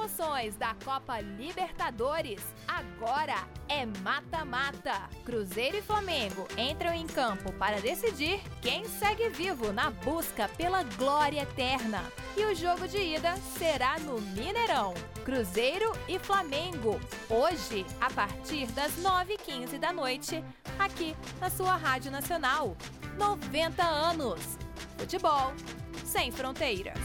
emoções da Copa Libertadores, agora é mata-mata. Cruzeiro e Flamengo entram em campo para decidir quem segue vivo na busca pela glória eterna. E o jogo de ida será no Mineirão. Cruzeiro e Flamengo, hoje, a partir das 9h15 da noite, aqui na sua Rádio Nacional. 90 anos. Futebol sem fronteiras.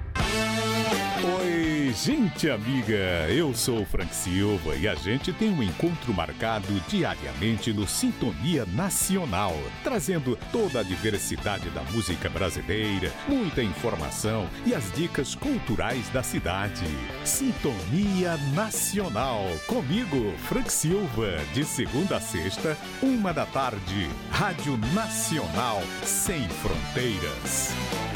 Oi, gente amiga, eu sou o Frank Silva e a gente tem um encontro marcado diariamente no Sintonia Nacional, trazendo toda a diversidade da música brasileira, muita informação e as dicas culturais da cidade. Sintonia Nacional, comigo, Frank Silva, de segunda a sexta, 13h, Rádio Nacional sem fronteiras.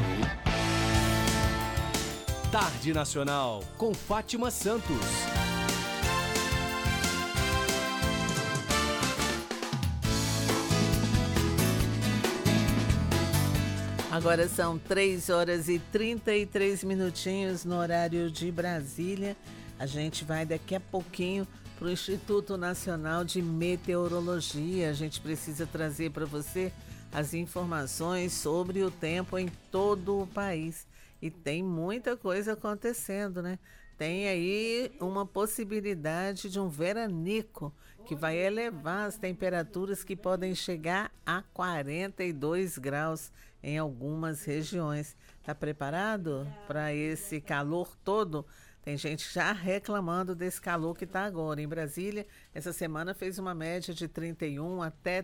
Tarde Nacional, com Fátima Santos. Agora são 3h33 no horário de Brasília. A gente vai daqui a pouquinho para o Instituto Nacional de Meteorologia. A gente precisa trazer para você as informações sobre o tempo em todo o país. E tem muita coisa acontecendo, né? Tem aí uma possibilidade de um veranico que vai elevar as temperaturas que podem chegar a 42 graus em algumas regiões. Está preparado para esse calor todo? Tem gente já reclamando desse calor que está agora. Em Brasília, essa semana fez uma média de 31 até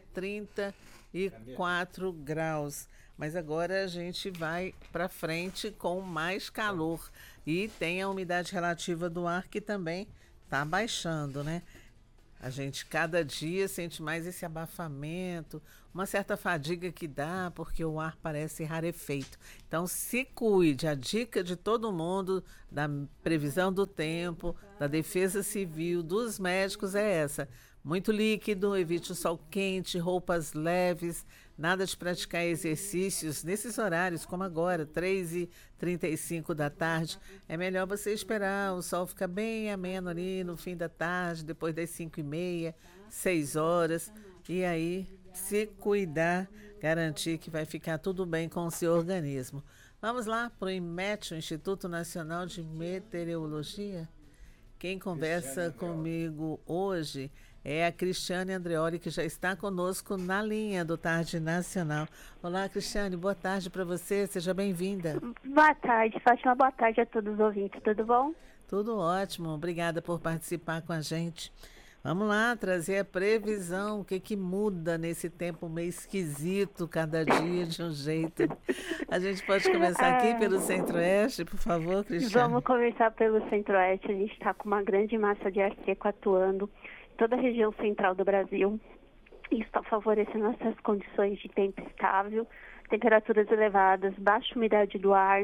34 graus. Mas agora a gente vai para frente com mais calor. E tem a umidade relativa do ar que também está baixando, né? A gente cada dia sente mais esse abafamento, uma certa fadiga que dá, porque o ar parece rarefeito. Então se cuide, a dica de todo mundo, da previsão do tempo, da defesa civil, dos médicos é essa. Muito líquido, evite o sol quente, roupas leves, nada de praticar exercícios nesses horários, como agora, 3h35 da tarde. É melhor você esperar o sol ficar bem ameno ali no fim da tarde, depois das 5h30, 6 horas. E aí, se cuidar, garantir que vai ficar tudo bem com o seu organismo. Vamos lá para o IMET, o Instituto Nacional de Meteorologia? Quem conversa comigo hoje é a Cristiane Andreoli, que já está conosco na linha do Tarde Nacional. Olá, Cristiane, boa tarde para você, seja bem-vinda. Boa tarde, Fátima, boa tarde a todos os ouvintes, tudo bom? Tudo ótimo, obrigada por participar com a gente. Vamos lá, trazer a previsão, o que muda nesse tempo meio esquisito, cada dia de um jeito. A gente pode começar aqui pelo Centro-Oeste, por favor, Cristiane? Vamos começar pelo Centro-Oeste, a gente está com uma grande massa de ar seco atuando em toda a região central do Brasil. Isso está favorecendo essas condições de tempo estável, temperaturas elevadas, baixa umidade do ar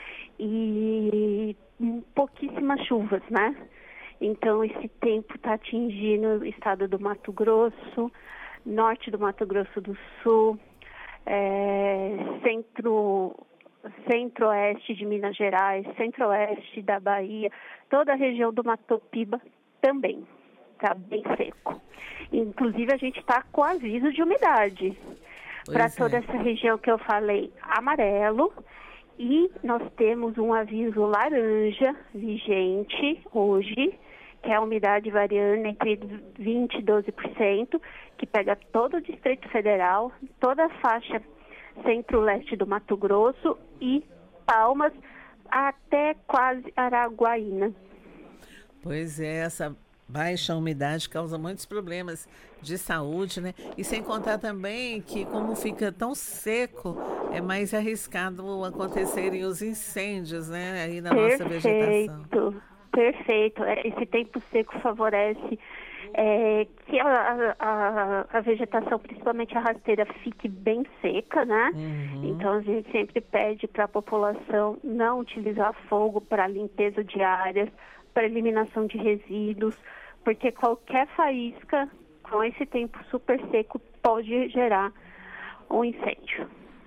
e pouquíssimas chuvas, né? Então, esse tempo está atingindo o estado do Mato Grosso, norte do Mato Grosso do Sul, centro-oeste de Minas Gerais, centro-oeste da Bahia, toda a região do Mato Piba também está bem seco. Inclusive, a gente está com aviso de umidade para toda essa região que eu falei, amarelo. E nós temos um aviso laranja vigente hoje, que é a umidade variando entre 20% e 12%, que pega todo o Distrito Federal, toda a faixa centro-leste do Mato Grosso e Palmas até quase Araguaína. Pois é, essa baixa umidade causa muitos problemas de saúde, né? E sem contar também que, como fica tão seco, é mais arriscado acontecerem os incêndios, né? Aí na nossa vegetação. Perfeito. Esse tempo seco favorece que a vegetação, principalmente a rasteira, fique bem seca, né? Uhum. Então a gente sempre pede para a população não utilizar fogo para limpeza de áreas, para eliminação de resíduos, porque qualquer faísca com esse tempo super seco pode gerar um incêndio.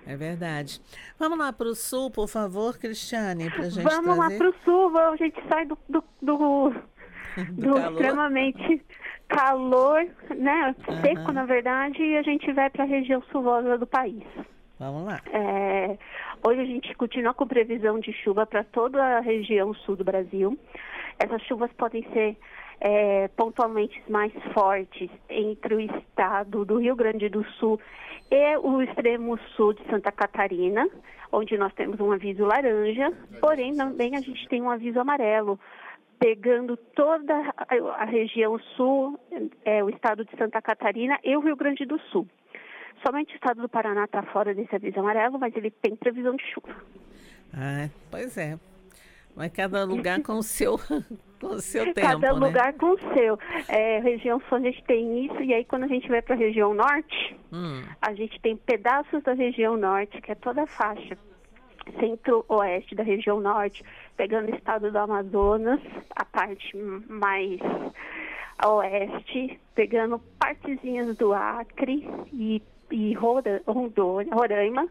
É verdade. Vamos lá para o sul, por favor, Cristiane, para a gente Vamos lá trazer para o sul, a gente sai do do calor. extremamente calor, né? Seco, na verdade, e a gente vai para a região chuvosa do país. Vamos lá. Hoje a gente continua com previsão de chuva para toda a região sul do Brasil. Essas chuvas podem ser pontualmente mais fortes entre o estado do Rio Grande do Sul e o extremo sul de Santa Catarina, onde nós temos um aviso laranja, porém também a gente tem um aviso amarelo, pegando toda a região sul, o estado de Santa Catarina e o Rio Grande do Sul. Somente o estado do Paraná está fora desse aviso amarelo, mas ele tem previsão de chuva. Pois é. Mas cada lugar com o seu, com o seu tempo, cada né? lugar com o seu. Região sul a gente tem isso, e aí quando a gente vai para a região norte, a gente tem pedaços da região norte, que é toda a faixa centro-oeste da região norte, pegando o estado do Amazonas, a parte mais a oeste, pegando partezinhas do Acre e Roraima.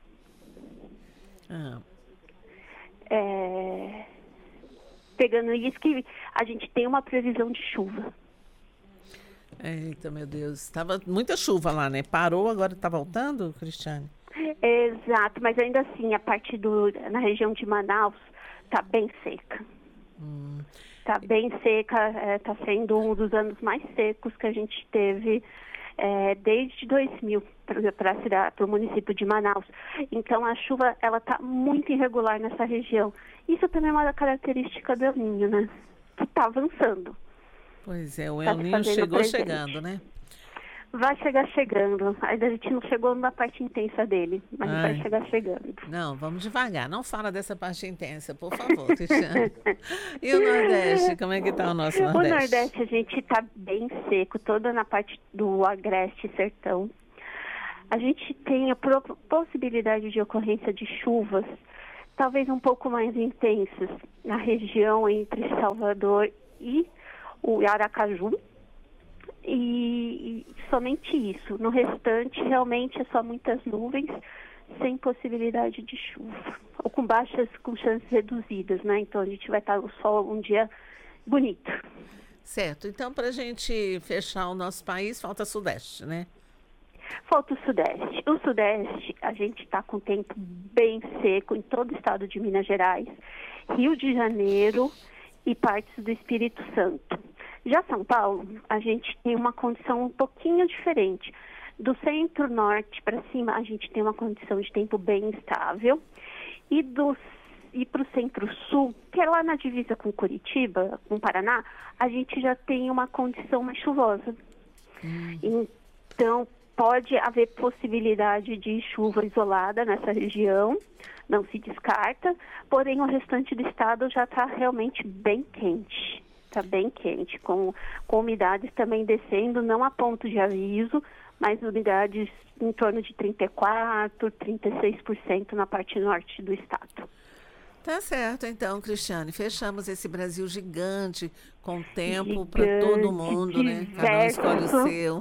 Pegando isso que a gente tem uma previsão de chuva. Eita, meu Deus. Estava muita chuva lá, né? Parou, agora está voltando, Cristiane? Exato, mas ainda assim, a parte na região de Manaus está bem seca. Está bem seca, está sendo um dos anos mais secos que a gente teve desde 2000 para o município de Manaus. Então a chuva ela está muito irregular nessa região. Isso também é uma característica do El Niño, né? Que está avançando. Pois é, o El Niño chegou chegando, né? Vai chegar chegando. Ainda a gente não chegou na parte intensa dele, mas vai chegar chegando. Não, vamos devagar. Não fala dessa parte intensa, por favor, Cristiane. E o Nordeste? Como é que está o nosso Nordeste? O Nordeste a gente está bem seco, toda na parte do Agreste e Sertão. A gente tem a possibilidade de ocorrência de chuvas, talvez um pouco mais intensas, na região entre Salvador e o Aracaju. E somente isso. No restante, realmente é só muitas nuvens, sem possibilidade de chuva. Ou com chances reduzidas, né? Então a gente vai estar no sol um dia bonito. Certo. Então, para a gente fechar o nosso país, falta Sudeste, né? Falta o Sudeste. O Sudeste, a gente está com tempo bem seco em todo o estado de Minas Gerais, Rio de Janeiro e partes do Espírito Santo. Já São Paulo, a gente tem uma condição um pouquinho diferente. Do centro-norte para cima, a gente tem uma condição de tempo bem instável. E para o centro-sul, que é lá na divisa com Curitiba, com Paraná, a gente já tem uma condição mais chuvosa. Então, pode haver possibilidade de chuva isolada nessa região, não se descarta, porém o restante do estado já está realmente bem quente. Está bem quente, com umidades também descendo, não a ponto de aviso, mas umidades em torno de 34%, 36% na parte norte do estado. Tá certo, então, Cristiane. Fechamos esse Brasil gigante, com tempo para todo mundo, diverso, né? Cada um escolhe o seu.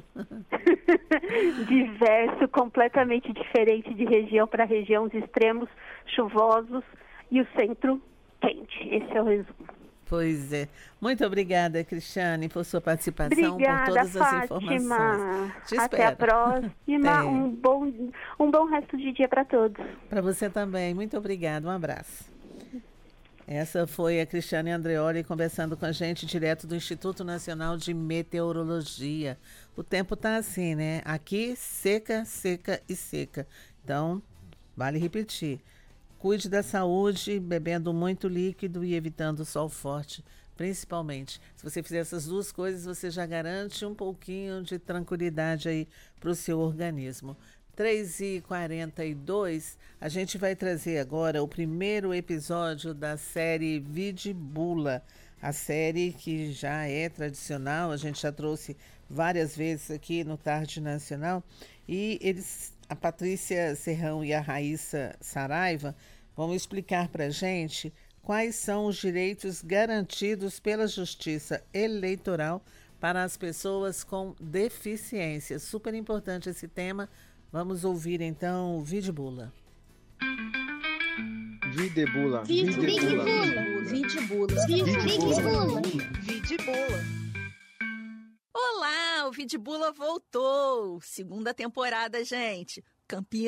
Diverso, completamente diferente de região para região, os extremos chuvosos e o centro quente. Esse é o resumo. Pois é. Muito obrigada, Cristiane, por sua participação, obrigada, por todas Fátima. as informações. Te espero. Até a próxima. Um bom resto de dia para todos. Para você também. Muito obrigada. Um abraço. Essa foi a Cristiane Andreoli conversando com a gente direto do Instituto Nacional de Meteorologia. O tempo está assim, né? Aqui, seca, seca e seca. Então, vale repetir. Cuide da saúde, bebendo muito líquido e evitando o sol forte, principalmente. Se você fizer essas duas coisas, você já garante um pouquinho de tranquilidade aí para o seu organismo. 3h42, a gente vai trazer agora o primeiro episódio da série Vide Bula, a série que já é tradicional, a gente já trouxe várias vezes aqui no Tarde Nacional, e a Patrícia Serrão e a Raíssa Saraiva vão explicar para a gente quais são os direitos garantidos pela Justiça Eleitoral para as pessoas com deficiência. Super importante esse tema. Vamos ouvir então o Vidibula. Vidibula. Olá, o Vidibula voltou. Segunda temporada, gente. Campeã